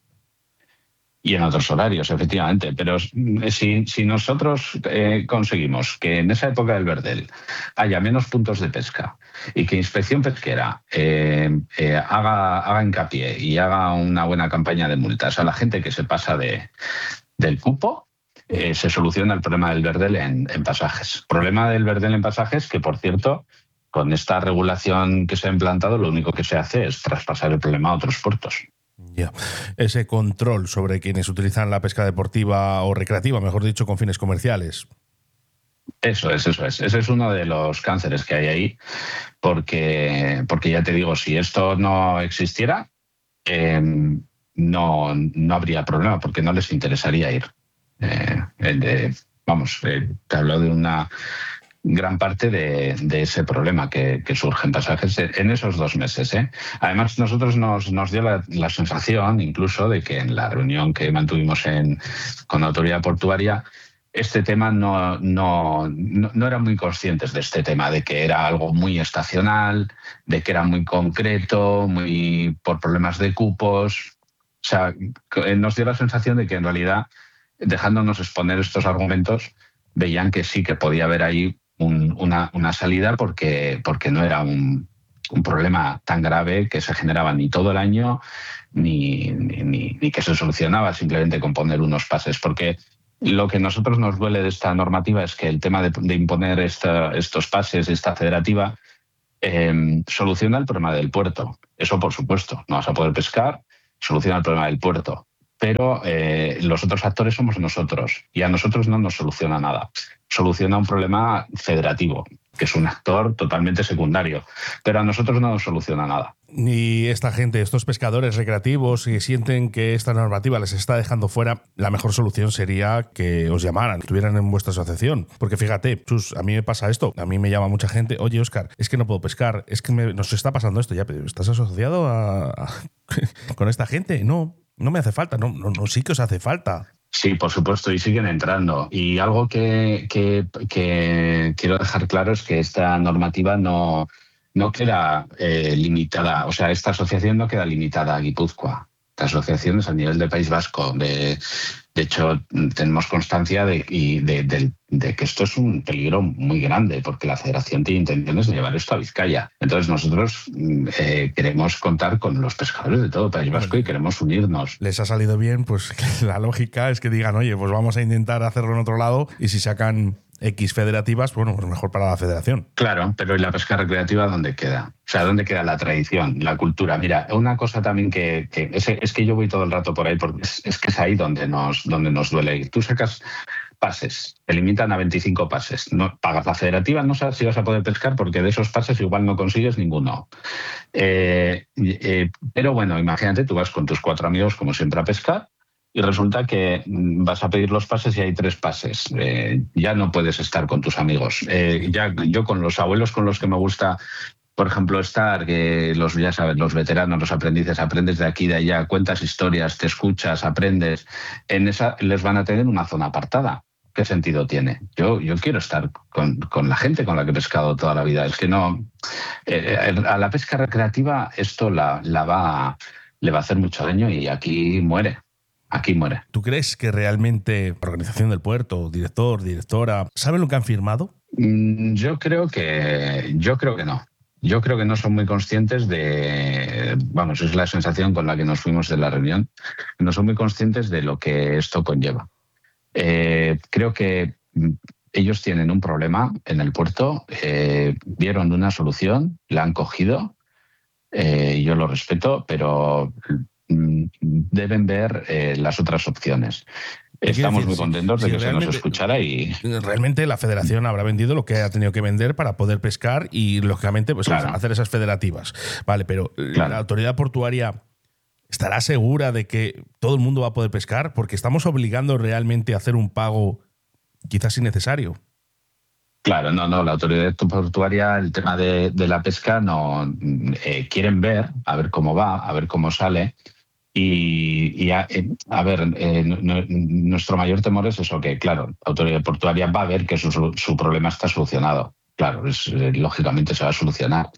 E: Y en otros horarios, efectivamente. Pero si, si nosotros eh, conseguimos que en esa época del verdel haya menos puntos de pesca y que inspección pesquera eh, eh, haga, haga hincapié y haga una buena campaña de multas a la gente que se pasa de, del cupo, eh, se soluciona el problema del verdel en, en pasajes. Problema del verdel en pasajes que, por cierto, con esta regulación que se ha implantado, lo único que se hace es traspasar el problema a otros puertos.
C: Ya. Ese control sobre quienes utilizan la pesca deportiva o recreativa, mejor dicho, con fines comerciales.
E: Eso es, eso es. Ese es uno de los cánceres que hay ahí, porque, porque ya te digo, si esto no existiera, eh, no, no habría problema, porque no les interesaría ir. Eh, de, vamos, eh, te hablo de una gran parte de, de ese problema que, que surge en pasajes en esos dos meses. ¿eh? Además, nosotros nos, nos dio la, la sensación, incluso, de que en la reunión que mantuvimos en, con la autoridad portuaria, este tema no, no, no, no eran muy conscientes de este tema, de que era algo muy estacional, de que era muy concreto, muy por problemas de cupos. O sea, nos dio la sensación de que en realidad, dejándonos exponer estos argumentos, veían que sí que podía haber ahí Un, una, una salida porque, porque no era un, un problema tan grave que se generaba ni todo el año ni, ni, ni que se solucionaba simplemente con poner unos pases. Porque lo que a nosotros nos duele de esta normativa es que el tema de, de imponer esta, estos pases, esta federativa, eh, soluciona el problema del puerto. Eso, por supuesto, no vas a poder pescar, soluciona el problema del puerto. Pero eh, los otros actores somos nosotros y a nosotros no nos soluciona nada. Soluciona un problema federativo, que es un actor totalmente secundario, pero a nosotros no nos soluciona nada.
C: Ni esta gente, estos pescadores recreativos que sienten que esta normativa les está dejando fuera, la mejor solución sería que os llamaran, que estuvieran en vuestra asociación. Porque fíjate, Chus, a mí me pasa esto, a mí me llama mucha gente, oye, Óscar, es que no puedo pescar, es que me, nos está pasando esto ya, pero ¿estás asociado a, a, con esta gente? No. no me hace falta, no, no, no sí que os hace falta.
E: Sí, por supuesto, y siguen entrando. Y algo que, que, que quiero dejar claro es que esta normativa no, no queda eh, limitada, o sea, esta asociación no queda limitada a Guipúzcoa. Esta asociación es a nivel del País Vasco. De, de hecho, tenemos constancia de, y de, de, de que esto es un peligro muy grande, porque la Federación tiene intenciones de llevar esto a Vizcaya. Entonces nosotros eh, queremos contar con los pescadores de todo el País Vasco y queremos unirnos.
C: Les ha salido bien, pues la lógica es que digan, oye, pues vamos a intentar hacerlo en otro lado, y si sacan X federativas, bueno, pues mejor para la federación.
E: Claro, pero ¿y la pesca recreativa dónde queda? O sea, ¿dónde queda la tradición, la cultura? Mira, una cosa también que, que es, es que yo voy todo el rato por ahí, porque es, es que es ahí donde nos, donde nos duele ir. Tú sacas pases, te limitan a veinticinco pases. No pagas la federativa, no sabes si vas a poder pescar, porque de esos pases igual no consigues ninguno. Eh, eh, pero bueno, imagínate, tú vas con tus cuatro amigos, como siempre, a pescar, y resulta que vas a pedir los pases y hay tres pases. Eh, ya no puedes estar con tus amigos. Eh, ya yo con los abuelos con los que me gusta, por ejemplo, estar, que los, ya sabes, los veteranos, los aprendices, aprendes de aquí y de allá, cuentas historias, te escuchas, aprendes. En esa les van a tener una zona apartada. ¿Qué sentido tiene? Yo, yo quiero estar con, con la gente con la que he pescado toda la vida. Es que no... Eh, a la pesca recreativa esto la, la va, le va a hacer mucho daño y aquí muere. Aquí muere.
C: ¿Tú crees que realmente la organización del puerto, director, directora, saben lo que han firmado?
E: Yo creo que, yo creo que no. Yo creo que no son muy conscientes de, vamos, es la sensación con la que nos fuimos de la reunión, no son muy conscientes de lo que esto conlleva. Eh, creo que ellos tienen un problema en el puerto, eh, vieron una solución, la han cogido, eh, yo lo respeto, pero deben ver eh, las otras opciones. Estamos muy contentos de que se nos escuchara y...
C: Realmente la federación habrá vendido lo que ha tenido que vender para poder pescar y, lógicamente, pues claro, hacer esas federativas. Vale, pero claro, la autoridad portuaria ¿estará segura de que todo el mundo va a poder pescar? Porque estamos obligando realmente a hacer un pago quizás innecesario.
E: Claro, no, no, la autoridad portuaria, el tema de, de la pesca, no eh, quieren ver, a ver cómo va, a ver cómo sale. Y, y a, a ver, eh, no, nuestro mayor temor es eso, que claro, la autoridad portuaria va a ver que su, su problema está solucionado. Claro, es, eh, lógicamente se va a solucionar.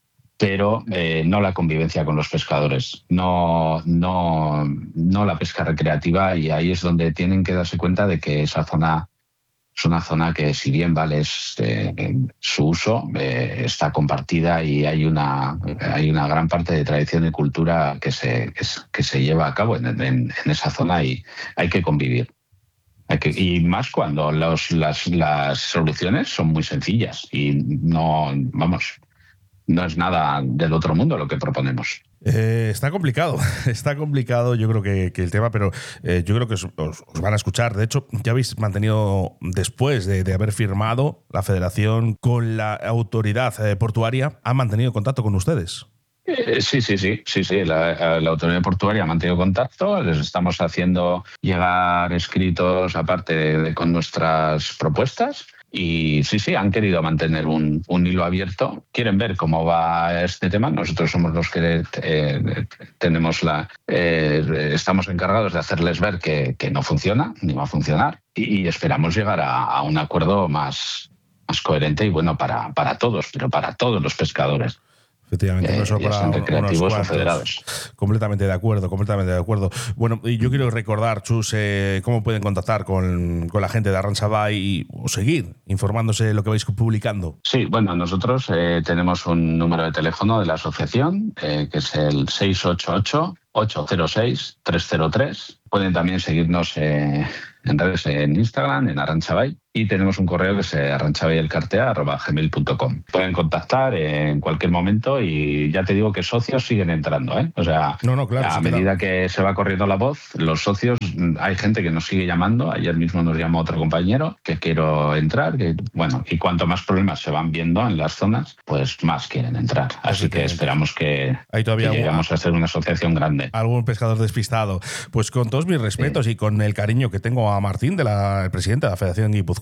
E: Pero eh, no la convivencia con los pescadores, no, no, no la pesca recreativa, y ahí es donde tienen que darse cuenta de que esa zona es una zona que, si bien vale es, eh, su uso, eh, está compartida y hay una, hay una gran parte de tradición y cultura que se, que, que se lleva a cabo en, en, en esa zona, y hay que convivir. Hay que, y más cuando los, las, las soluciones son muy sencillas y no, vamos, no es nada del otro mundo lo que proponemos.
C: Eh, está complicado, está complicado yo creo que, que el tema, pero eh, yo creo que os, os, os van a escuchar. De hecho, ya habéis mantenido, después de, de haber firmado, la federación con la autoridad eh, portuaria, ¿ha mantenido contacto con ustedes?
E: Eh, sí, sí, sí, sí, sí. La, la autoridad portuaria ha mantenido contacto, les estamos haciendo llegar escritos aparte de, de, con nuestras propuestas. Y sí, sí, han querido mantener un, un hilo abierto. Quieren ver cómo va este tema. Nosotros somos los que eh, tenemos la, eh, estamos encargados de hacerles ver que, que no funciona, ni va a funcionar. Y, y esperamos llegar a, a un acuerdo más, más coherente y bueno para, para todos, pero para todos los pescadores.
C: Efectivamente, no solo
E: eh,
C: para
E: recreativos
C: unos
E: o federados.
C: Completamente de acuerdo, completamente de acuerdo. Bueno, y yo quiero recordar, Chus, eh, cómo pueden contactar con, con la gente de Arantxa Bai y o seguir informándose de lo que vais publicando.
E: Sí, bueno, nosotros eh, tenemos un número de teléfono de la asociación, eh, que es el seis ocho ocho, ocho cero seis, tres cero tres. Pueden también seguirnos eh, en redes, en Instagram, en Arantxa Bai. Y tenemos un correo que es arantxabaielkartea arroba gmail punto com. Pueden contactar en cualquier momento y ya te digo que socios siguen entrando, ¿eh? O sea,
C: no, no, claro,
E: a
C: sí,
E: medida
C: claro.
E: que se va corriendo la voz, los socios, hay gente que nos sigue llamando. Ayer mismo nos llamó otro compañero que quiero entrar. Que, bueno, y cuanto más problemas se van viendo en las zonas, pues más quieren entrar. Así que esperamos que,
C: Hay todavía
E: que llegamos a ser una asociación grande.
C: Algún pescador despistado. Pues con todos mis respetos sí. y con el cariño que tengo a Martín, de la, el presidente de la Federación Guipúzcoa,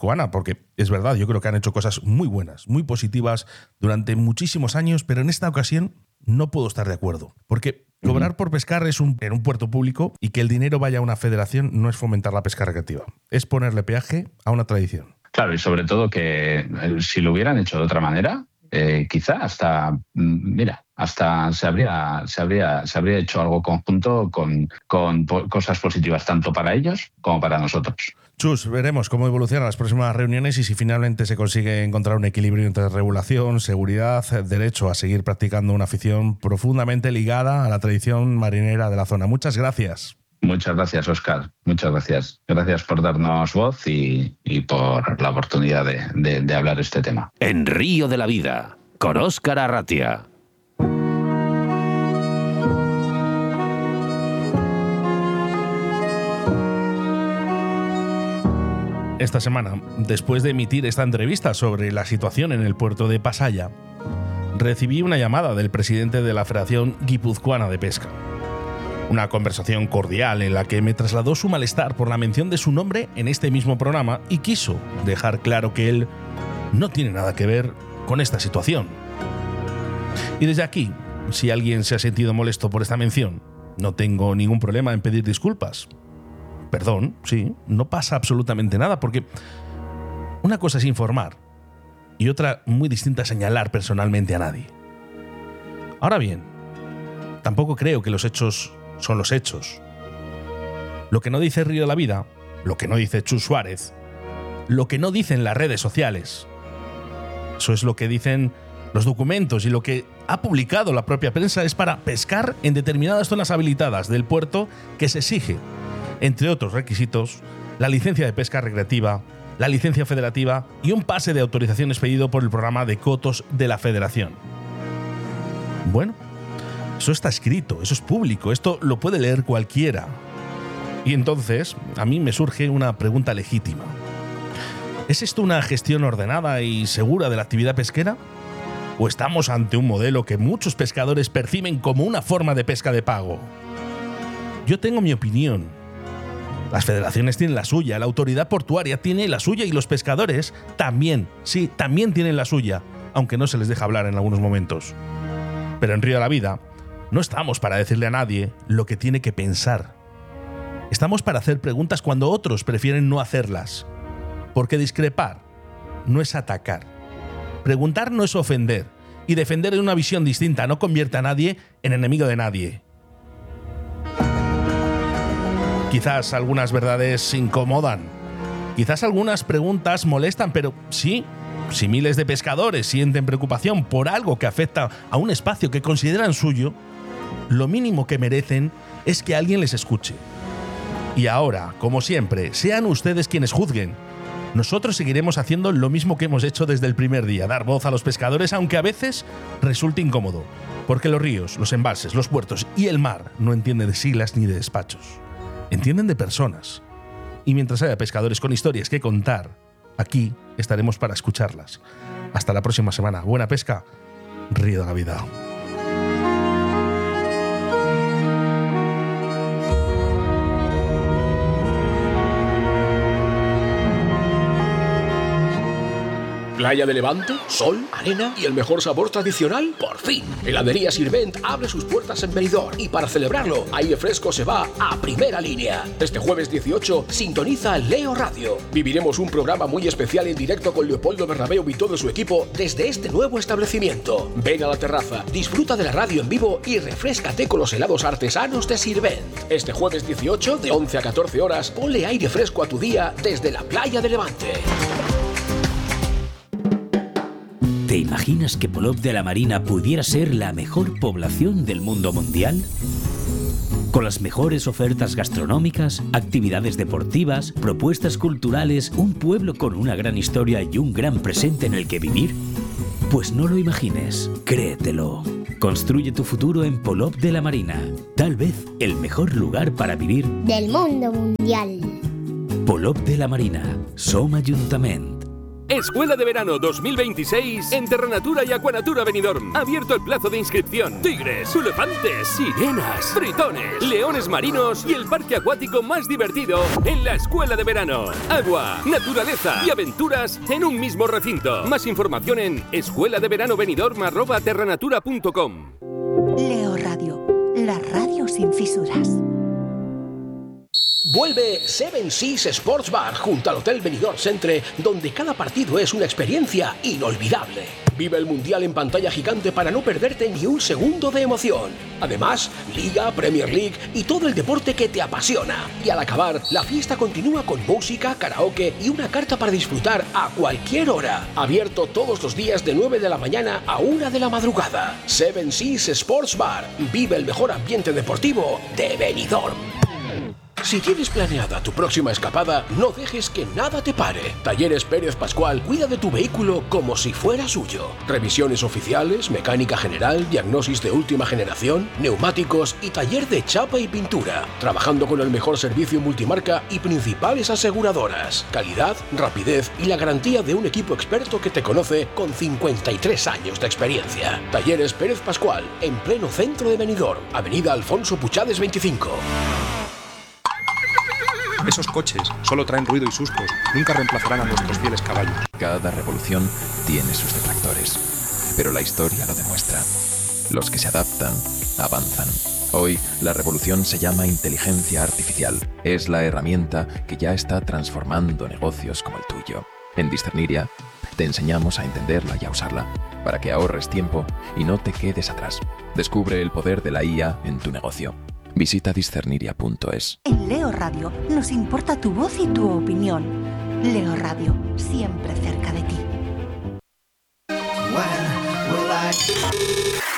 C: guipuzcoana, porque es verdad, yo creo que han hecho cosas muy buenas, muy positivas durante muchísimos años, pero en esta ocasión no puedo estar de acuerdo, porque cobrar por pescar es un, en un puerto público y que el dinero vaya a una federación no es fomentar la pesca recreativa, es ponerle peaje a una tradición.
E: Claro, y sobre todo que eh, si lo hubieran hecho de otra manera, eh, quizá hasta, mira, hasta se habría, se habría, se habría hecho algo conjunto con, con po- cosas positivas tanto para ellos como para nosotros.
C: Chus, veremos cómo evolucionan las próximas reuniones y si finalmente se consigue encontrar un equilibrio entre regulación, seguridad, derecho a seguir practicando una afición profundamente ligada a la tradición marinera de la zona. Muchas gracias.
E: Muchas gracias, Óscar. Muchas gracias. Gracias por darnos voz y, y por la oportunidad de, de, de hablar este tema.
B: En Río de la Vida, con Óscar Arratia.
C: Esta semana, después de emitir esta entrevista sobre la situación en el puerto de Pasaya, recibí una llamada del presidente de la Federación Guipuzcoana de Pesca. Una conversación cordial en la que me trasladó su malestar por la mención de su nombre en este mismo programa y quiso dejar claro que él no tiene nada que ver con esta situación. Y desde aquí, si alguien se ha sentido molesto por esta mención, no tengo ningún problema en pedir disculpas. Perdón, sí, no pasa absolutamente nada, porque una cosa es informar y otra muy distinta señalar personalmente a nadie. Ahora bien, tampoco creo que los hechos son los hechos. Lo que no dice Río de la Vida, lo que no dice Chus Suárez, lo que no dicen las redes sociales, eso es lo que dicen los documentos y lo que ha publicado la propia prensa es para pescar en determinadas zonas habilitadas del puerto que se exige, entre otros requisitos, la licencia de pesca recreativa, la licencia federativa y un pase de autorización expedido por el programa de cotos de la Federación. Bueno, eso está escrito, eso es público, esto lo puede leer cualquiera. Y entonces, a mí me surge una pregunta legítima. ¿Es esto una gestión ordenada y segura de la actividad pesquera? ¿O estamos ante un modelo que muchos pescadores perciben como una forma de pesca de pago? Yo tengo mi opinión. Las federaciones tienen la suya, la autoridad portuaria tiene la suya y los pescadores también, sí, también tienen la suya, aunque no se les deja hablar en algunos momentos. Pero en Río de la Vida no estamos para decirle a nadie lo que tiene que pensar. Estamos para hacer preguntas cuando otros prefieren no hacerlas. Porque discrepar no es atacar. Preguntar no es ofender. Y defender en una visión distinta no convierte a nadie en enemigo de nadie. Quizás algunas verdades incomodan. Quizás algunas preguntas molestan, pero sí, si miles de pescadores sienten preocupación por algo que afecta a un espacio que consideran suyo, lo mínimo que merecen es que alguien les escuche. Y ahora, como siempre, sean ustedes quienes juzguen. Nosotros seguiremos haciendo lo mismo que hemos hecho desde el primer día, dar voz a los pescadores, aunque a veces resulte incómodo, porque los ríos, los embalses, los puertos y el mar no entienden de siglas ni de despachos. Entienden de personas. Y mientras haya pescadores con historias que contar, aquí estaremos para escucharlas. Hasta la próxima semana. Buena pesca, Río de la Vida.
F: Playa de Levante, sol, arena y el mejor sabor tradicional, por fin. Heladería Sirvent abre sus puertas en Benidorm y para celebrarlo, Aire Fresco se va a primera línea. Este jueves dieciocho, sintoniza Leo Radio. Viviremos un programa muy especial en directo con Leopoldo Bernabéu y todo su equipo desde este nuevo establecimiento. Ven a la terraza, disfruta de la radio en vivo y refréscate con los helados artesanos de Sirvent. Este jueves dieciocho, de once a catorce horas, ponle aire fresco a tu día desde la Playa de Levante.
G: ¿Te imaginas que Polop de la Marina pudiera ser la mejor población del mundo mundial? Con las mejores ofertas gastronómicas, actividades deportivas, propuestas culturales, un pueblo con una gran historia y un gran presente en el que vivir. Pues no lo imagines, créetelo. Construye tu futuro en Polop de la Marina. Tal vez el mejor lugar para vivir
H: del mundo mundial.
G: Polop de la Marina, Som Ajuntament.
H: Escuela de Verano dos mil veintiséis en Terranatura y Aquanatura Benidorm. Abierto el plazo de inscripción. Tigres, elefantes, sirenas, tritones, leones marinos y el parque acuático más divertido en la Escuela de Verano. Agua, naturaleza y aventuras en un mismo recinto. Más información en escuela de verano benidorm arroba terranatura punto com.
I: Leo Radio, la radio sin fisuras.
F: Vuelve Seven Seas Sports Bar junto al Hotel Benidorm Centre, donde cada partido es una experiencia inolvidable. Vive el Mundial en pantalla gigante para no perderte ni un segundo de emoción. Además, Liga, Premier League y todo el deporte que te apasiona. Y al acabar, la fiesta continúa con música, karaoke y una carta para disfrutar a cualquier hora. Abierto todos los días de nueve de la mañana a una de la madrugada. Seven Seas Sports Bar. Vive el mejor ambiente deportivo de Benidorm. Si tienes planeada tu próxima escapada, no dejes que nada te pare. Talleres Pérez Pascual cuida de tu vehículo como si fuera suyo. Revisiones oficiales, mecánica general, diagnosis de última generación, neumáticos y taller de chapa y pintura. Trabajando con el mejor servicio multimarca y principales aseguradoras. Calidad, rapidez y la garantía de un equipo experto que te conoce con cincuenta y tres años de experiencia. Talleres Pérez Pascual, en pleno centro de Benidorm, Avenida Alfonso Puchades veinticinco.
J: Esos coches solo traen ruido y sustos, nunca reemplazarán a nuestros fieles caballos.
K: Cada revolución tiene sus detractores, pero la historia lo demuestra. Los que se adaptan, avanzan. Hoy, la revolución se llama inteligencia artificial. Es la herramienta que ya está transformando negocios como el tuyo. En Discerniria, te enseñamos a entenderla y a usarla, para que ahorres tiempo y no te quedes atrás. Descubre el poder de la I A en tu negocio. Visita discerniria punto es.
I: En Leo Radio nos importa tu voz y tu opinión. Leo Radio, siempre cerca de ti. When will I...